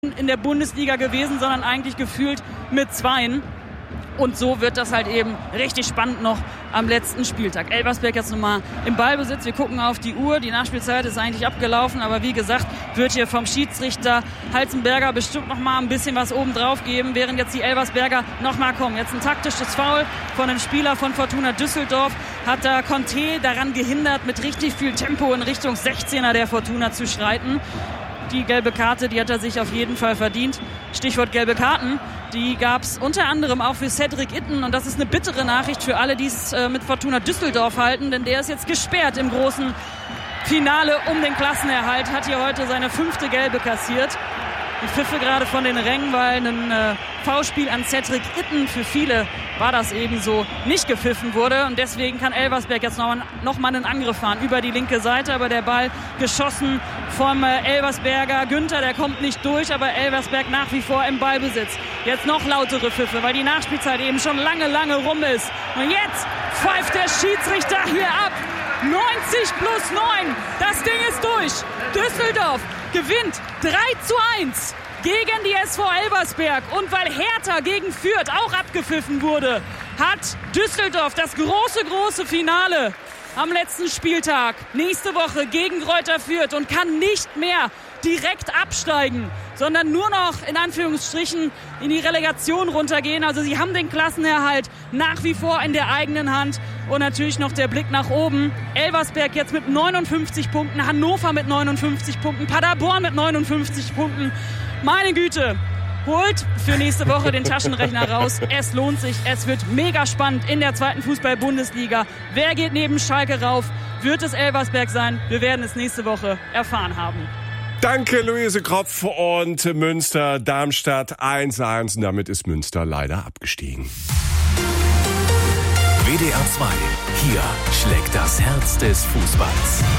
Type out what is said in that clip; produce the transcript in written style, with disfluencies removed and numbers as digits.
in der Bundesliga gewesen, sondern eigentlich gefühlt mit 2. Und so wird das halt eben richtig spannend noch am letzten Spieltag. Elversberg jetzt nochmal im Ballbesitz. Wir gucken auf die Uhr. Die Nachspielzeit ist eigentlich abgelaufen. Aber wie gesagt, wird hier vom Schiedsrichter Halzenberger bestimmt nochmal ein bisschen was oben drauf geben, während jetzt die Elversberger nochmal kommen. Jetzt ein taktisches Foul von einem Spieler von Fortuna Düsseldorf. Hat da Conte daran gehindert, mit richtig viel Tempo in Richtung 16er der Fortuna zu schreiten. Die gelbe Karte, die hat er sich auf jeden Fall verdient. Stichwort gelbe Karten, die gab es unter anderem auch für Cedric Itten. Und das ist eine bittere Nachricht für alle, die es mit Fortuna Düsseldorf halten. Denn der ist jetzt gesperrt im großen Finale um den Klassenerhalt. Hat hier heute seine 5. Gelbe kassiert. Die Pfiffe gerade von den Rängen, weil ein Foulspiel an Cedric Itten, für viele war das ebenso, nicht gepfiffen wurde. Und deswegen kann Elversberg jetzt noch mal einen Angriff fahren über die linke Seite. Aber der Ball geschossen vom Elversberger Günther, der kommt nicht durch. Aber Elversberg nach wie vor im Ballbesitz. Jetzt noch lautere Pfiffe, weil die Nachspielzeit eben schon lange rum ist. Und jetzt pfeift der Schiedsrichter hier ab. 90+9. Das Ding ist durch. Düsseldorf gewinnt 3:1 gegen die SV Elversberg. Und weil Hertha gegen Fürth auch abgepfiffen wurde, hat Düsseldorf das große Finale am letzten Spieltag nächste Woche gegen Greuther Fürth und kann nicht mehr direkt absteigen, sondern nur noch in Anführungsstrichen in die Relegation runtergehen. Also sie haben den Klassenerhalt nach wie vor in der eigenen Hand. Und natürlich noch der Blick nach oben. Elversberg jetzt mit 59 Punkten, Hannover mit 59 Punkten, Paderborn mit 59 Punkten. Meine Güte, holt für nächste Woche den Taschenrechner raus. Es lohnt sich, es wird mega spannend in der 2. Fußball-Bundesliga. Wer geht neben Schalke rauf? Wird es Elversberg sein? Wir werden es nächste Woche erfahren haben. Danke, Luise Kropf, und Münster, Darmstadt 1:1. Und damit ist Münster leider abgestiegen. WDR 2, hier schlägt das Herz des Fußballs.